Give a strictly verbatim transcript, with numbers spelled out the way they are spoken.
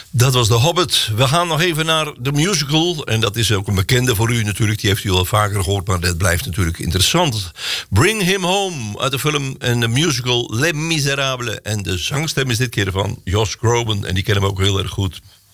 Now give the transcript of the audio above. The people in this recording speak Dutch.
Dat was The Hobbit. We gaan nog even naar de musical. En dat is ook een bekende voor u natuurlijk. Die heeft u al vaker gehoord, maar dat blijft natuurlijk interessant. Bring Him Home uit de film en de musical Les Miserables. En de zangstem is dit keer van Josh Groban. En die kennen we ook heel erg goed.